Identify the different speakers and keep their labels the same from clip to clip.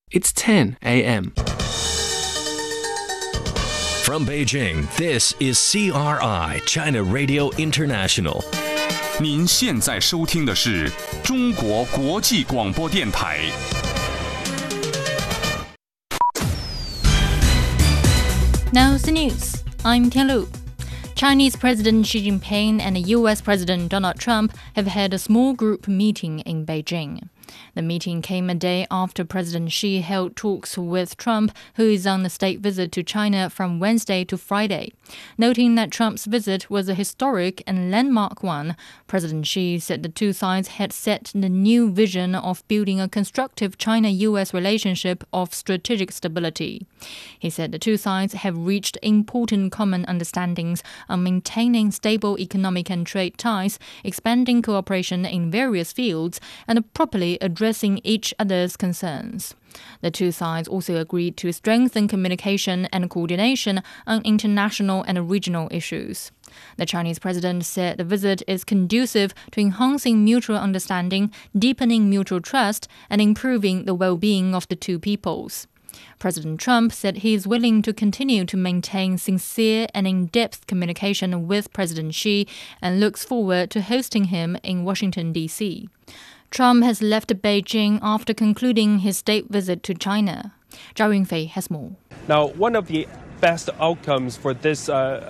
Speaker 1: It's 10 a.m.
Speaker 2: From Beijing, this is CRI, China Radio International.
Speaker 3: 您现在收听的是中国国际广播电台。
Speaker 4: Now's the news. I'm Tian Lu. Chinese President Xi Jinping and US President Donald Trump have had a small group meeting in Beijing. The meeting came a day after President Xi held talks with Trump, who is on a state visit to China from Wednesday to Friday. Noting that Trump's visit was a historic and landmark one, President Xi said the two sides had set the new vision of building a constructive China-US relationship of strategic stability. He said the two sides have reached important common understandings on maintaining stable economic and trade ties, expanding cooperation in various fields, and properly addressing each other's concerns. The two sides also agreed to strengthen communication and coordination on international and regional issues. The Chinese president said the visit is conducive to enhancing mutual understanding, deepening mutual trust, and improving the well-being of the two peoples. President Trump said he is willing to continue to maintain sincere and in-depth communication with President Xi and looks forward to hosting him in Washington, D.C. Trump has left Beijing after concluding his state visit to China. Zhao Yunfei has more.
Speaker 5: Now, one of the best outcomes for this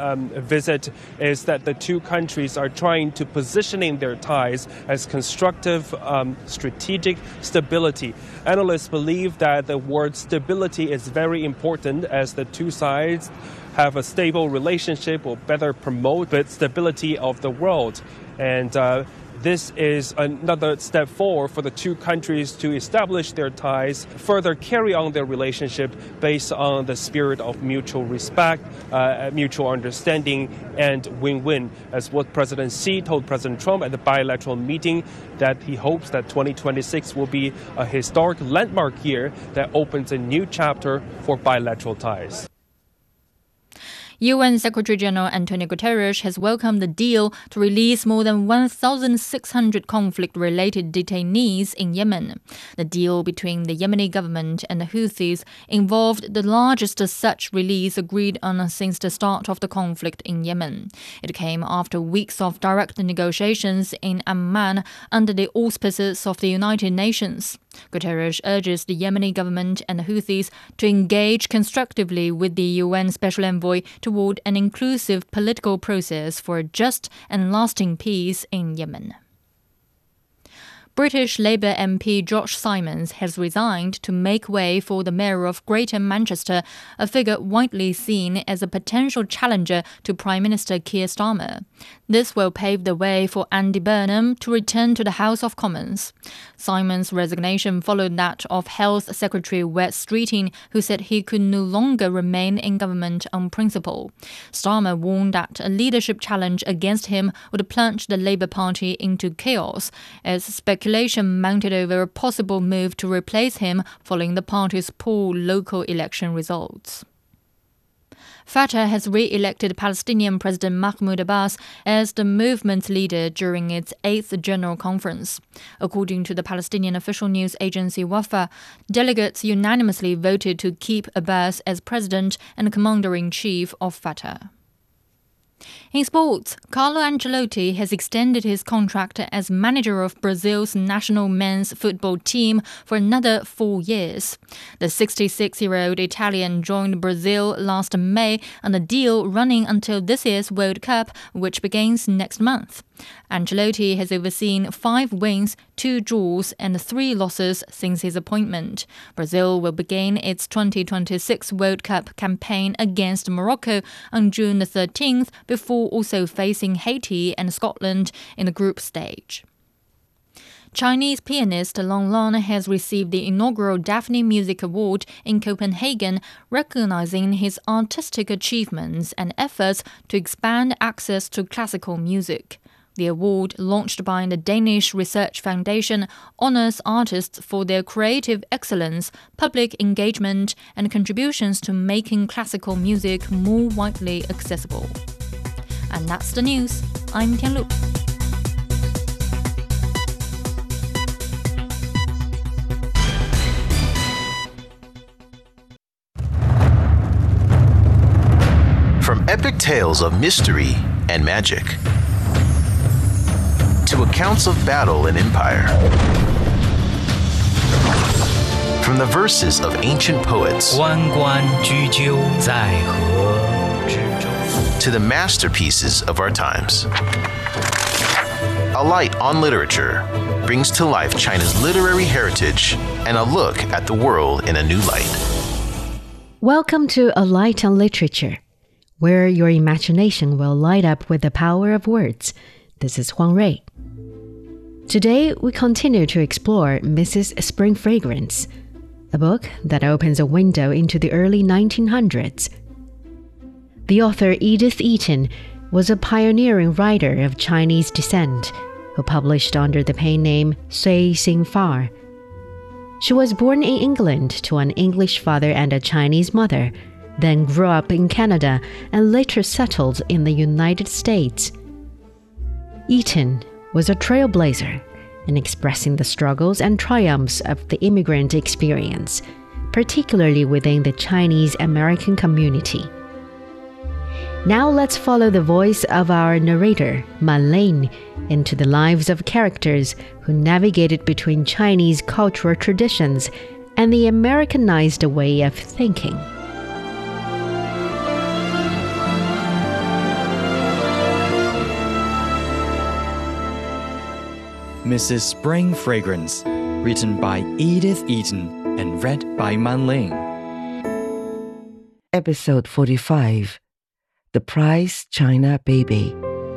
Speaker 5: visit is that the two countries are trying to positioning their ties as constructive strategic stability. Analysts believe that the word stability is very important as the two sides have a stable relationship will better promote the stability of the world. And this is another step forward for the two countries to establish their ties, further carry on their relationship based on the spirit of mutual respect, mutual understanding, and win-win. As what President Xi told President Trump at the bilateral meeting, that he hopes that 2026 will be a historic landmark year that opens a new chapter for bilateral ties.
Speaker 4: UN Secretary-General Antonio Guterres has welcomed the deal to release more than 1,600 conflict-related detainees in Yemen. The deal between the Yemeni government and the Houthis involved the largest such release agreed on since the start of the conflict in Yemen. It came after weeks of direct negotiations in Amman under the auspices of the United Nations. Guterres urges the Yemeni government and the Houthis to engage constructively with the UN Special Envoy toward an inclusive political process for a just and lasting peace in Yemen. British Labour MP Josh Simons has resigned to make way for the Mayor of Greater Manchester, a figure widely seen as a potential challenger to Prime Minister Keir Starmer. This will pave the way for Andy Burnham to return to the House of Commons. Simons' resignation followed that of Health Secretary Wes Streeting, who said he could no longer remain in government on principle. Starmer warned that a leadership challenge against him would plunge the Labour Party into chaos, as speculation mounted over a possible move to replace him following the party's poor local election results. Fatah has re-elected Palestinian President Mahmoud Abbas as the movement's leader during its 8th General Conference. According to the Palestinian official news agency Wafa, delegates unanimously voted to keep Abbas as president and commander-in-chief of Fatah. In sports, Carlo Ancelotti has extended his contract as manager of Brazil's national men's football team for another 4 years. The 66-year-old Italian joined Brazil last May on a deal running until this year's World Cup, which begins next month. Ancelotti has overseen 5 wins, 2 draws and 3 losses since his appointment. Brazil will begin its 2026 World Cup campaign against Morocco on June the 13th, before also facing Haiti and Scotland in the group stage. Chinese pianist Long Lan has received the inaugural Daphne Music Award in Copenhagen, recognizing his artistic achievements and efforts to expand access to classical music. The award, launched by the Danish Research Foundation, honors artists for their creative excellence, public engagement, and contributions to making classical music more widely accessible. And that's the news. I'm Tian Lu.
Speaker 1: epic tales of mystery and magic, to accounts of battle and empire. From the verses of ancient poets
Speaker 6: 关关雎鸠，在河之洲
Speaker 1: to the masterpieces of our times. A Light on Literature brings to life China's literary heritage and a look at the world in a new light.
Speaker 7: Welcome to A Light on Literature, where your imagination will light up with the power of words. This is Huang Rui. Today, we continue to explore Mrs. Spring Fragrance, a book that opens a window into the early 1900s. The author Edith Eaton was a pioneering writer of Chinese descent who published under the pen name Sui Xingfar. She was born in England to an English father and a Chinese mother, then grew up in Canada and later settled in the United States. Eaton was a trailblazer in expressing the struggles and triumphs of the immigrant experience, particularly within the Chinese American community. Now let's follow the voice of our narrator, Man Ling, into the lives of characters who navigated between Chinese cultural traditions and the Americanized way of thinking.
Speaker 6: Mrs. Spring Fragrance, written by Edith Eaton and read by Man Ling.
Speaker 8: Episode 45. The Prize China Baby.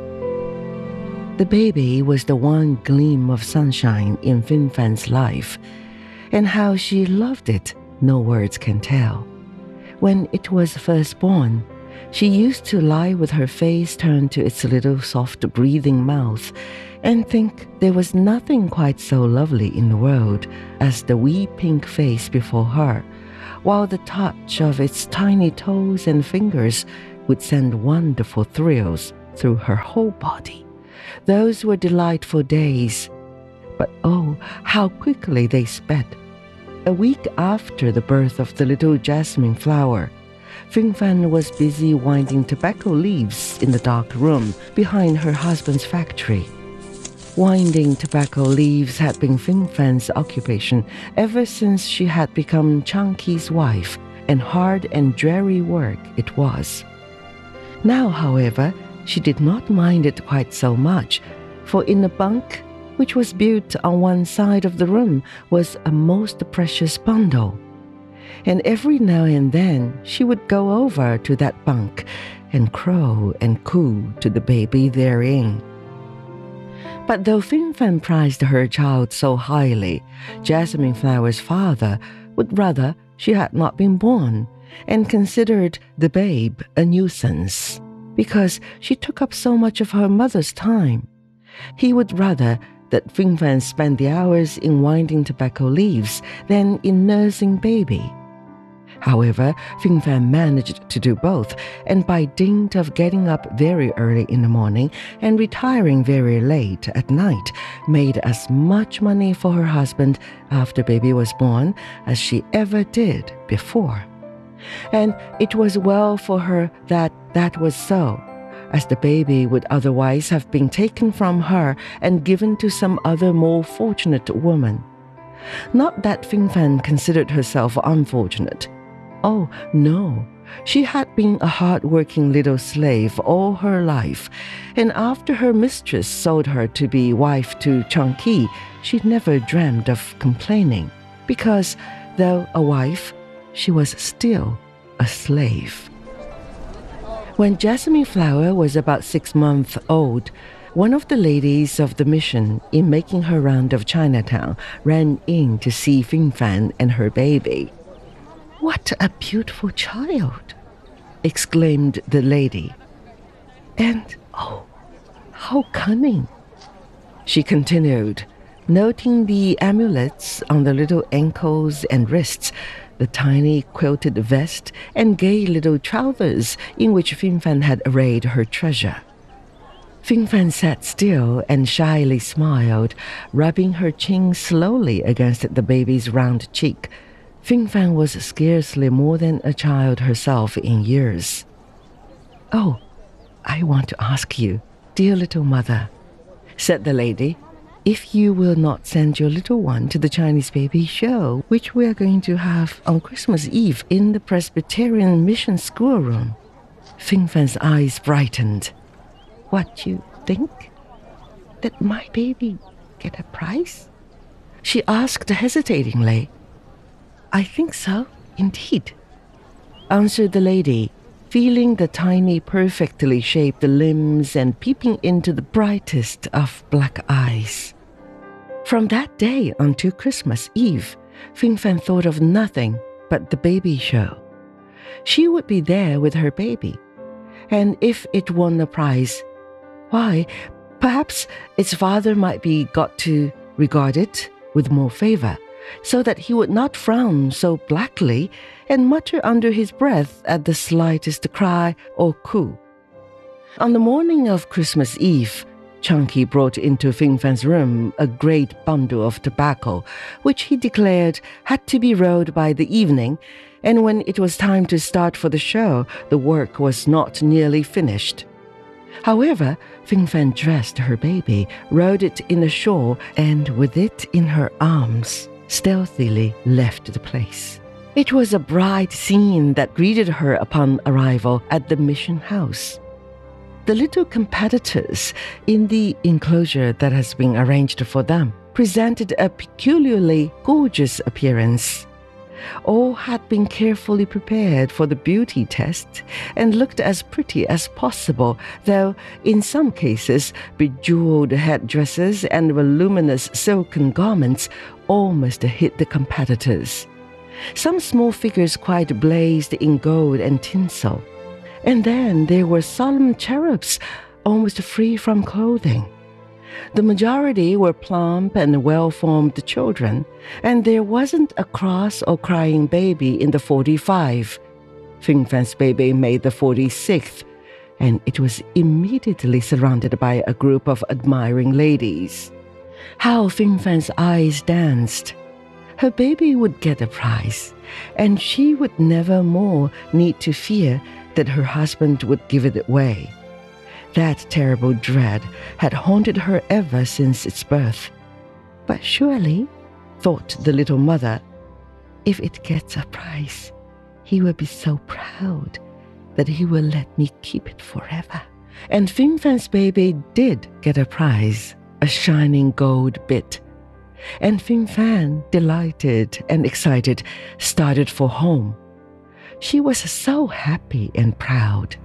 Speaker 8: The baby was the one gleam of sunshine in Fin Fan's life, and how she loved it, no words can tell. When it was first born, she used to lie with her face turned to its little soft breathing mouth and think there was nothing quite so lovely in the world as the wee pink face before her, while the touch of its tiny toes and fingers would send wonderful thrills through her whole body. Those were delightful days. But oh, how quickly they sped. A week after the birth of the little jasmine flower, Fin Fan was busy winding tobacco leaves in the dark room behind her husband's factory. Winding tobacco leaves had been Fin Fan's occupation ever since she had become Changqi's wife, and hard and dreary work it was. Now, however, she did not mind it quite so much, for in the bunk, which was built on one side of the room, was a most precious bundle. And every now and then she would go over to that bunk and crow and coo to the baby therein. But though Fin Fan prized her child so highly, Jasmine Flower's father would rather she had not been born, and considered the babe a nuisance, because she took up so much of her mother's time. He would rather that Fin Fan spend the hours in winding tobacco leaves than in nursing baby. However, Fin Fan managed to do both, and by dint of getting up very early in the morning and retiring very late at night, made as much money for her husband after baby was born as she ever did before. And it was well for her that that was so, as the baby would otherwise have been taken from her and given to some other more fortunate woman. Not that Fin Fan considered herself unfortunate. Oh, no. She had been a hard-working little slave all her life, and after her mistress sold her to be wife to Changqi, she never dreamed of complaining, because, though a wife, she was still a slave. When Jasmine Flower was about 6 months old, one of the ladies of the mission, in making her round of Chinatown, ran in to see Fin Fan and her baby. "What a beautiful child!" exclaimed the lady. "And, oh, how cunning!" she continued, noting the amulets on the little ankles and wrists, the tiny quilted vest and gay little trousers in which Fin Fan had arrayed her treasure. Fin Fan sat still and shyly smiled, rubbing her chin slowly against the baby's round cheek. Fin Fan was scarcely more than a child herself in years. "Oh, I want to ask you, dear little mother," said the lady, "if you will not send your little one to the Chinese baby show, which we are going to have on Christmas Eve in the Presbyterian Mission schoolroom." Fing Fan's eyes brightened. "What, you think? That my baby get a prize?" she asked hesitatingly. "I think so, indeed," answered the lady, feeling the tiny, perfectly shaped limbs and peeping into the brightest of black eyes. From that day until Christmas Eve, Fing Fan thought of nothing but the baby show. She would be there with her baby, and if it won a prize, why, perhaps its father might be got to regard it with more favor, so that he would not frown so blackly and mutter under his breath at the slightest cry or coo. On the morning of Christmas Eve, Chunky brought into Fing Fan's room a great bundle of tobacco, which he declared had to be rolled by the evening, and when it was time to start for the show, the work was not nearly finished. However, Fing Fan dressed her baby, rolled it in a shawl, and with it in her arms, stealthily left the place. It was a bright scene that greeted her upon arrival at the mission house. The little competitors in the enclosure that has been arranged for them presented a peculiarly gorgeous appearance. All had been carefully prepared for the beauty test and looked as pretty as possible, though in some cases bejeweled headdresses and voluminous silken garments almost hid the competitors. Some small figures quite blazed in gold and tinsel. And then there were solemn cherubs, almost free from clothing. The majority were plump and well-formed children, and there wasn't a cross or crying baby in the 45. Fing Fan's baby made the 46th, and it was immediately surrounded by a group of admiring ladies. How Fing Fan's eyes danced! Her baby would get a prize, and she would never more need to fear that her husband would give it away. That terrible dread had haunted her ever since its birth. But surely, thought the little mother, if it gets a prize, he will be so proud that he will let me keep it forever. And Fing Fan's baby did get a prize, a shining gold bit. And Fing Fan, delighted and excited, started for home. She was so happy and proud.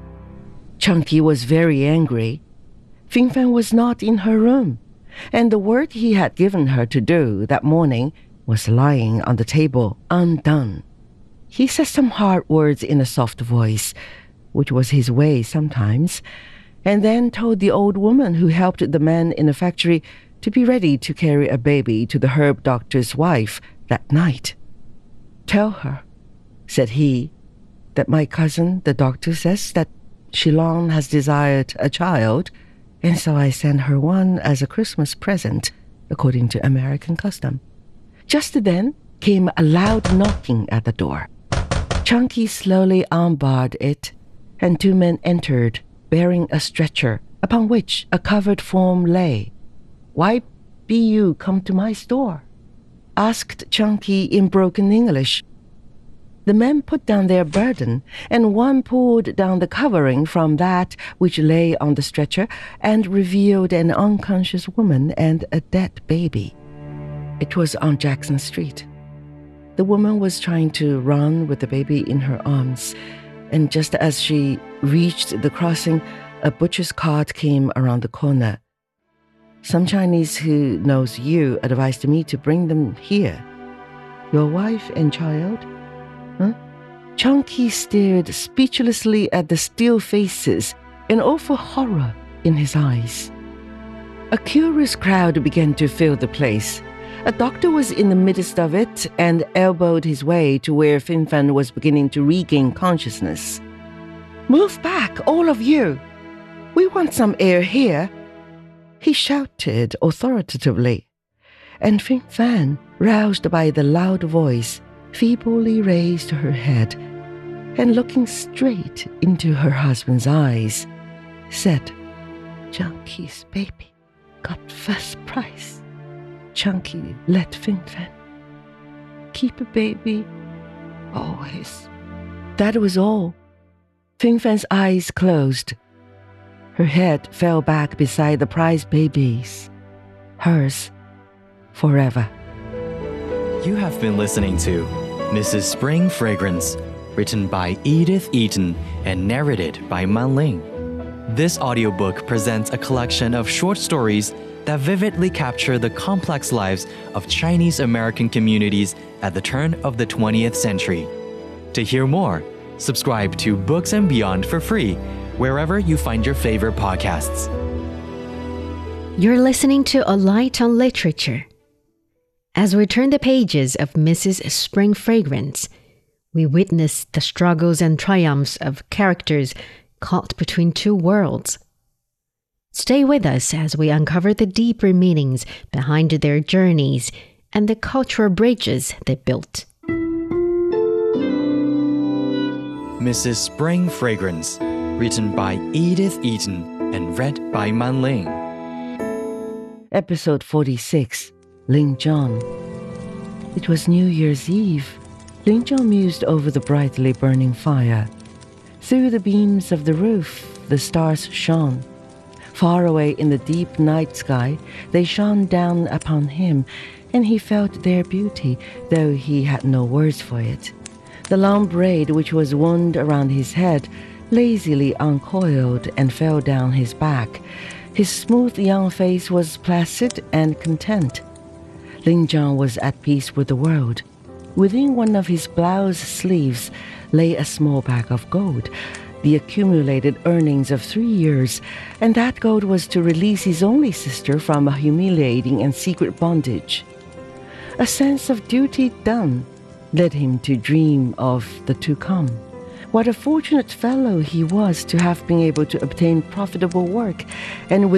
Speaker 8: Chunky was very angry. Fing Fan was not in her room, and the work he had given her to do that morning was lying on the table undone. He said some hard words in a soft voice, which was his way sometimes, and then told the old woman who helped the man in the factory to be ready to carry a baby to the herb doctor's wife that night. "Tell her," said he, "that my cousin, the doctor, says that she long has desired a child, and so I send her one as a Christmas present, according to American custom." Just then came a loud knocking at the door. Chunky slowly unbarred it, and two men entered, bearing a stretcher, upon which a covered form lay. "Why be you come to my store?" asked Chunky in broken English. The men put down their burden, and one pulled down the covering from that which lay on the stretcher and revealed an unconscious woman and a dead baby. It was on Jackson Street. The woman was trying to run with the baby in her arms, and just as she reached the crossing, a butcher's cart came around the corner. "Some Chinese who knows you advised me to bring them here. Your wife and child?" Huh? Chunky stared speechlessly at the still faces, an awful horror in his eyes. A curious crowd began to fill the place. A doctor was in the midst of it and elbowed his way to where Fing Fan was beginning to regain consciousness. "Move back, all of you! We want some air here!" he shouted authoritatively, and Fing Fan, roused by the loud voice, feebly raised her head and looking straight into her husband's eyes, said, "Chunky's baby got first prize. Chunky let Finfan keep a baby always." That was all. Finfan's eyes closed. Her head fell back beside the prize baby's, hers forever.
Speaker 6: You have been listening to Mrs. Spring Fragrance, written by Edith Eaton and narrated by Man Ling. This audiobook presents a collection of short stories that vividly capture the complex lives of Chinese American communities at the turn of the 20th century. To hear more, subscribe to Books and Beyond for free wherever you find your favorite podcasts.
Speaker 7: You're listening to A Light on Literature. As we turn the pages of Mrs. Spring Fragrance, we witness the struggles and triumphs of characters caught between two worlds. Stay with us as we uncover the deeper meanings behind their journeys and the cultural bridges they built.
Speaker 6: Mrs. Spring Fragrance, written by Edith Eaton and read by Man Ling.
Speaker 8: Episode 46, Ling Zhong. It was New Year's Eve. Ling Zhong mused over the brightly burning fire. Through the beams of the roof, the stars shone. Far away in the deep night sky, they shone down upon him, and he felt their beauty, though he had no words for it. The long braid which was wound around his head lazily uncoiled and fell down his back. His smooth young face was placid and content. Ling Zhong was at peace with the world. Within one of his blouse sleeves lay a small bag of gold, the accumulated earnings of 3 years, and that gold was to release his only sister from a humiliating and secret bondage. A sense of duty done led him to dream of the to come. What a fortunate fellow he was to have been able to obtain profitable work, and with